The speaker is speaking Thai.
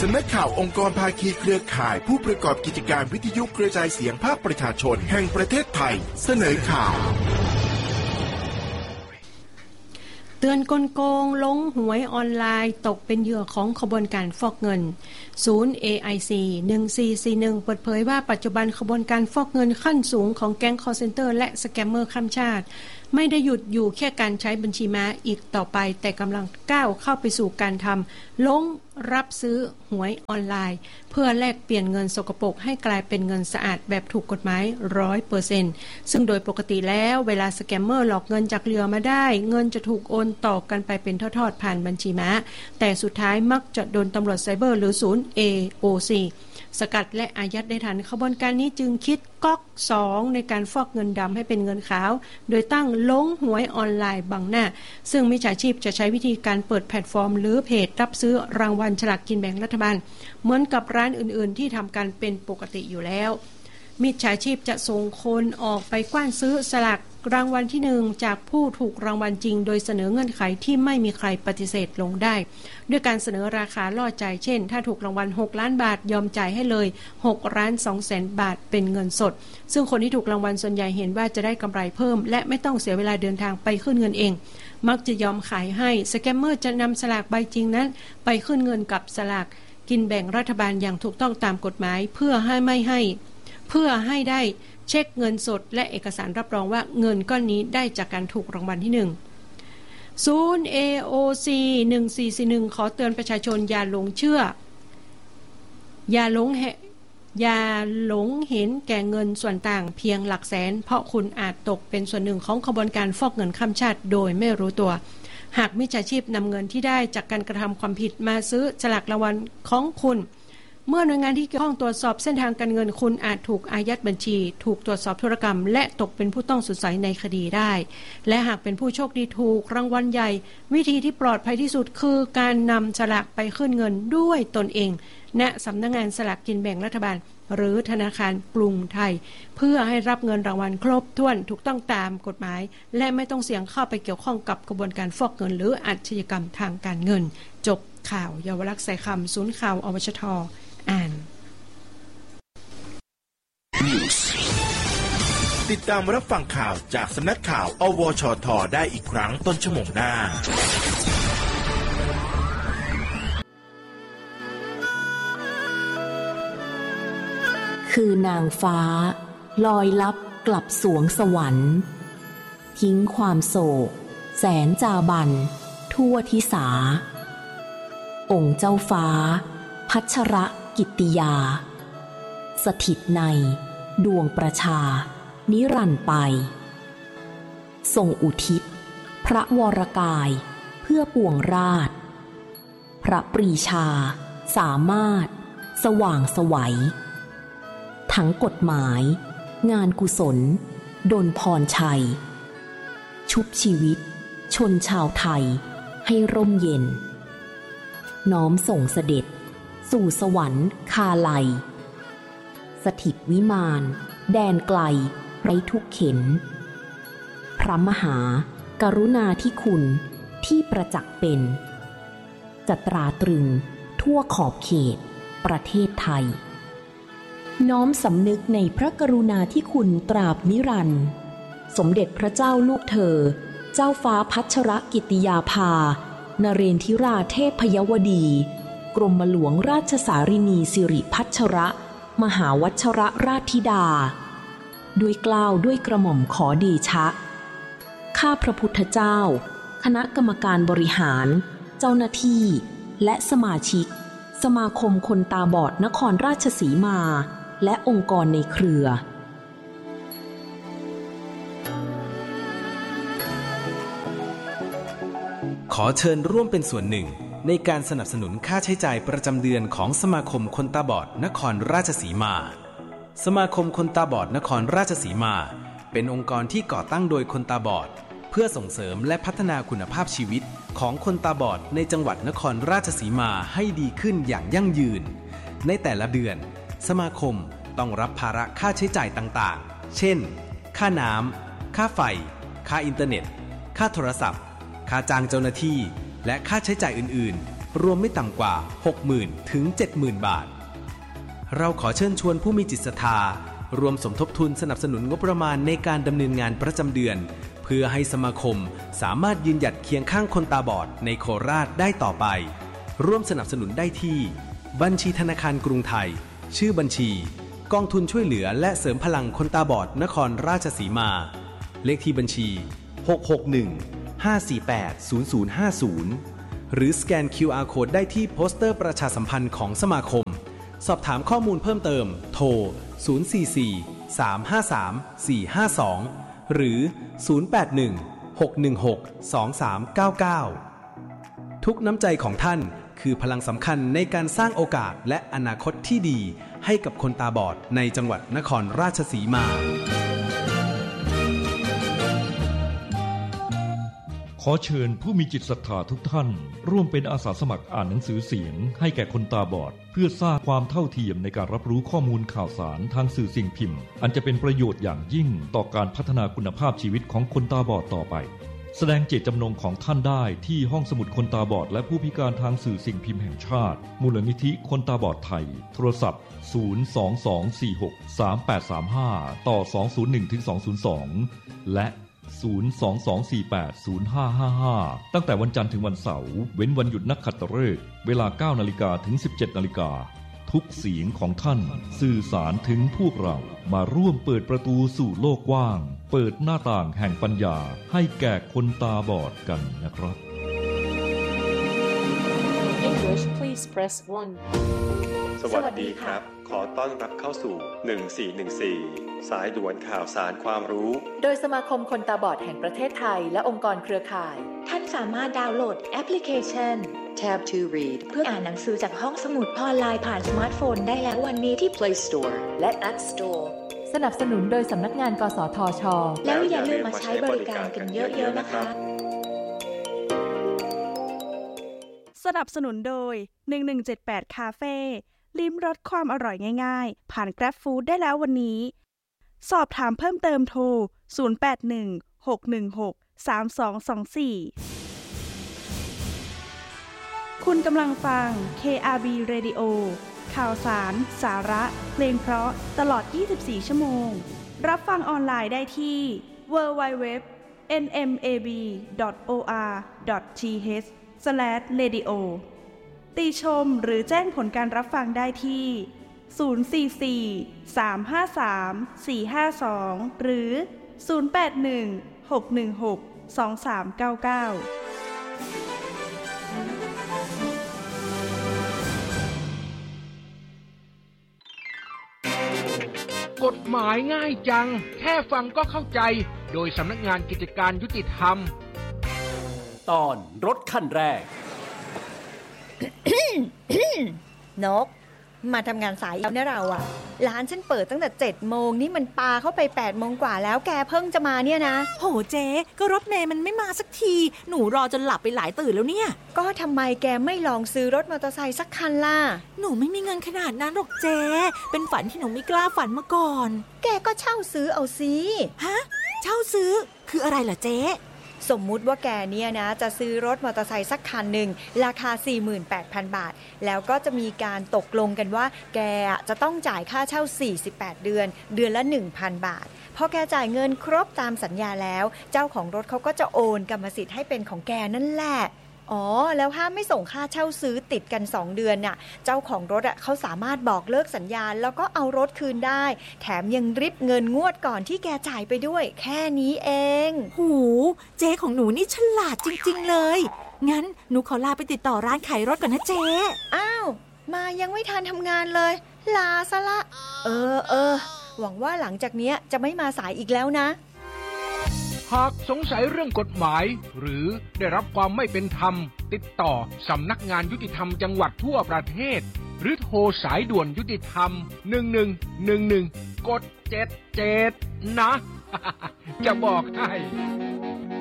สำนักข่าวองค์กรภาคีเครือข่ายผู้ประกอบกิจการวิทยุกระจายเสียงภาคประชาชนแห่งประเทศไทยเสนอข่าวเตือนกลโกงลงหวยออนไลน์ตกเป็นเหยื่อของขบวนการฟอกเงินศูนย์ AIC 1441เปิดเผยว่าปัจจุบันขบวนการฟอกเงินขั้นสูงของแก๊งคอลเซ็นเตอร์และสแกมเมอร์ข้ามชาติไม่ได้หยุดอยู่แค่การใช้บัญชีม้าอีกต่อไปแต่กำลังก้าวเข้าไปสู่การทำลงรับซื้อหวยออนไลน์เพื่อแลกเปลี่ยนเงินสกปรกให้กลายเป็นเงินสะอาดแบบถูกกฎหมาย 100% ซึ่งโดยปกติแล้วเวลาสแกมเมอร์หลอกเงินจากเหยื่อมาได้เงินจะถูกโอนต่อกันไปเป็นทอดๆผ่านบัญชีม้าแต่สุดท้ายมักจะโดนตำรวจไซเบอร์หรือศูนย์ AOC สกัดและอายัดได้ทันขบวนการนี้จึงคิดก๊อก2ในการฟอกเงินดำให้เป็นเงินขาวโดยตั้งลงหวยออนไลน์บังหน้าซึ่งมิจฉาชีพจะใช้วิธีการเปิดแพลตฟอร์มหรือเพจรับซื้อรางวัลฉลากกินแบ่งรัฐบาลเหมือนกับร้านอื่นๆที่ทำการเป็นปกติอยู่แล้วมิจฉาชีพจะส่งคนออกไปกว้านซื้อสลากรางวัลที่1จากผู้ถูกรางวัลจริงโดยเสนอเงื่อนไขที่ไม่มีใครปฏิเสธลงได้ด้วยการเสนอราคาล่อใจเช่นถ้าถูกรางวัล6ล้านบาทยอมจ่ายให้เลย6ล้าน2แสนบาทเป็นเงินสดซึ่งคนที่ถูกรางวัลส่วนใหญ่เห็นว่าจะได้กำไรเพิ่มและไม่ต้องเสียเวลาเดินทางไปขึ้นเงินเองมักจะยอมขายให้สแกมเมอร์จะนำสลากใบจริงนั้นไปขึ้นเงินกับสลากกินแบ่งรัฐบาลอย่างถูกต้องตามกฎหมายเพื่อให้ได้เช็คเงินสดและเอกสารรับรองว่าเงินก้อนนี้ได้จากการถูกรางวัลที่1ศูนย์ AOC 1441ขอเตือนประชาชนอย่าหลงเชื่ออย่าหลงเห็นแก่เงินส่วนต่างเพียงหลักแสนเพราะคุณอาจตกเป็นส่วนหนึ่งของขบวนการฟอกเงินข้ามชาติโดยไม่รู้ตัวหากมิจฉาชีพนำเงินที่ได้จากการกระทำความผิดมาซื้อฉลากรางวัลของคุณเมื่อหน่วยงานที่เกี่ยวข้องตรวจสอบเส้นทางการเงินคุณอาจถูกอายัดบัญชีถูกตรวจสอบธุรกรรมและตกเป็นผู้ต้องสงสัยในคดีได้และหากเป็นผู้โชคดีถูกรางวัลใหญ่วิธีที่ปลอดภัยที่สุดคือการนำฉลากไปขึ้นเงินด้วยตนเองณสำนักงานสลากกินแบ่งรัฐบาลหรือธนาคารกรุงไทยเพื่อให้รับเงินรางวัลครบถ้วนถูกต้องตามกฎหมายและไม่ต้องเสี่ยงเข้าไปเกี่ยวข้องกับกระบวนการฟอกเงินหรืออาชญากรรมทางการเงินจบข่าวเยาวลักษณ์สายคำศูนย์ข่าวอวชท.อ่านติดตามรับฟังข่าวจากสำนักข่าวอวชท.ได้อีกครั้งต้นชั่วโมงหน้าคือนางฟ้าลอยลับกลับสวงสวรรค์ทิ้งความโศกแสนจาบันทั่วทิสาองค์เจ้าฟ้าพัชรกิตติยาสถิตในดวงประชานิรันดร์ไปทรงอุทิศพระวรกายเพื่อปวงราชพระปรีชาสามารถสว่างไสวทั้งกฎหมายงานกุศลดลพรชัยชุบชีวิตชนชาวไทยให้ร่มเย็นน้อมส่งเสด็จสู่สวรรค์คาไลสถิตวิมานแดนไกลไร้ทุกเข็ญพระมหากรุณาธิคุณที่ประจักษ์เป็นจะตราตรึงทั่วขอบเขตประเทศไทยน้อมสำนึกในพระกรุณาธิคุณตราบนิรันดร์สมเด็จพระเจ้าลูกเธอเจ้าฟ้าพัชรกิติยาภานเรนทิราเทพยวดีกรมหลวงราชสารินีสิริพัชรมหาวัชรราชธิดาด้วยเกล้าด้วยกระหม่อมขอเดชะข้าพระพุทธเจ้าคณะกรรมการบริหารเจ้าหน้าที่และสมาชิกสมาคมคนตาบอดนครราชสีมาและองค์กรในเครือขอเชิญร่วมเป็นส่วนหนึ่งในการสนับสนุนค่าใช้จ่ายประจำเดือนของสมาคมคนตาบอดนครราชสีมาสมาคมคนตาบอดนครราชสีมาเป็นองค์กรที่ก่อตั้งโดยคนตาบอดเพื่อส่งเสริมและพัฒนาคุณภาพชีวิตของคนตาบอดในจังหวัดนครราชสีมาให้ดีขึ้นอย่างยั่งยืนในแต่ละเดือนสมาคมต้องรับภาระค่าใช้จ่ายต่างๆเช่นค่าน้ำค่าไฟค่าอินเทอร์เน็ตค่าโทรศัพท์ค่าจ้างเจ้าหน้าที่และค่าใช้จ่ายอื่นๆรวมไม่ต่ำกว่า 60,000 ถึง 70,000 บาทเราขอเชิญชวนผู้มีจิตศรัทธารวมสมทบทุนสนับสนุนงบประมาณในการดำเนินงานประจำเดือนเพื่อให้สมาคมสามารถยืนหยัดเคียงข้างคนตาบอดในโคราชได้ต่อไปร่วมสนับสนุนได้ที่บัญชีธนาคารกรุงไทยชื่อบัญชีกองทุนช่วยเหลือและเสริมพลังคนตาบอดนครราชสีมาเลขที่บัญชี661-548-0050หรือสแกน QR Code ได้ที่โปสเตอร์ประชาสัมพันธ์ของสมาคมสอบถามข้อมูลเพิ่มเติมโทร044-353-452หรือ081-616-2399ทุกน้ำใจของท่านคือพลังสำคัญในการสร้างโอกาสและอนาคตที่ดีให้กับคนตาบอดในจังหวัดนครราชสีมาขอเชิญผู้มีจิตศรัทธาทุกท่านร่วมเป็นอาสาสมัครอ่านหนังสือเสียงให้แก่คนตาบอดเพื่อสร้างความเท่าเทียมในการรับรู้ข้อมูลข่าวสารทางสื่อสิ่งพิมพ์อันจะเป็นประโยชน์อย่างยิ่งต่อการพัฒนาคุณภาพชีวิตของคนตาบอดต่อไปแสดงเจตจำนงของท่านได้ที่ห้องสมุดคนตาบอดและผู้พิการทางสื่อสิ่งพิมพ์แห่งชาติมูลนิธิคนตาบอดไทยโทรศัพท์022463835ต่อ201-202และ022480555ตั้งแต่วันจันทร์ถึงวันเสาร์เว้นวันหยุดนักขัตฤกษ์เวลา 9:00 นถึง 17:00 นทุกเสียงของท่านสื่อสารถึงพวกเรามาร่วมเปิดประตูสู่โลกกว้างเปิดหน้าต่างแห่งปัญญาให้แก่คนตาบอดกันนะครับ English please press 1 สวัสดีครับขอต้อนรับเข้าสู่1414สายด่วนข่าวสารความรู้โดยสมาคมคนตาบอดแห่งประเทศไทยและองค์กรเครือข่ายท่านสามารถดาวน์โหลดแอปพลิเคชัน Tab to Read เพื่ออ่านหนังสือจากห้องสมุดออนไลน์ผ่านสมาร์ทโฟนได้แล้ววันนี้ที่ Play Store และ App Store สนับสนุนโดยสำนักงานกสทช. แล้วอย่าลืมมาใช้บริการกันเยอะๆนะคะสนับสนุนโดย1178คาเฟ่ลิ้มรสความอร่อยง่ายๆผ่าน Grab Food ได้แล้ววันนี้สอบถามเพิ่มเติมโทร0816163224คุณกำลังฟัง KRB Radio ข่าวสารสาระเพลงเพราะตลอด24ชั่วโมงรับฟังออนไลน์ได้ที่ www.nmab.or.th/radio ติชมหรือแจ้งผลการรับฟังได้ที่044-353-452หรือ081-616-2399 กฎหมายง่ายจังแค่ฟังก็เข้าใจโดยสำนักงานกิจการยุติธรรมตอนรถคันแรกนกมาทำงานสายแล้วนะเราอะร้านฉันเปิดตั้งแต่ 7 โมงนี่มันปาเข้าไป 8 โมงกว่าแล้วแกเพิ่งจะมาเนี่ยนะโหเจ๊ก็รถเมย์มันไม่มาสักทีหนูรอจนหลับไปหลายตื่นแล้วเนี่ยก็ทำไมแกไม่ลองซื้อรถมอเตอร์ไซค์สักคันล่ะหนูไม่มีเงินขนาดนั้นหรอกเจ๊เป็นฝันที่หนูไม่กล้าฝันมาก่อนแกก็เช่าซื้อเอาสิฮะเช่าซื้อคืออะไรเหรอเจ๊สมมุติว่าแกเนี่ยนะจะซื้อรถมอเตอร์ไซค์สักคันหนึ่งราคา 48,000 บาทแล้วก็จะมีการตกลงกันว่าแกจะต้องจ่ายค่าเช่า48เดือนเดือนละ 1,000 บาทพอแกจ่ายเงินครบตามสัญญาแล้วเจ้าของรถเขาก็จะโอนกรรมสิทธิ์ให้เป็นของแกนั่นแหละอ๋อแล้วห้ามไม่ส่งค่าเช่าซื้อติดกัน2เดือนน่ะเจ้าของรถอ่ะเขาสามารถบอกเลิกสัญญาแล้วก็เอารถคืนได้แถมยังริบเงินงวดก่อนที่แกจ่ายไปด้วยแค่นี้เองหูเจ๊ของหนูนี่ฉลาดจริงๆเลยงั้นหนูขอลาไปติดต่อร้านขายรถก่อนนะเจ๊อ้าวมายังไม่ทันทำงานเลยลาซะละหวังว่าหลังจากนี้จะไม่มาสายอีกแล้วนะหากสงสัยเรื่องกฎหมายหรือได้รับความไม่เป็นธรรมติดต่อสำนักงานยุติธรรมจังหวัดทั่วประเทศหรือโทรสายด่วนยุติธรรม1111กด77นะ จะบอกให้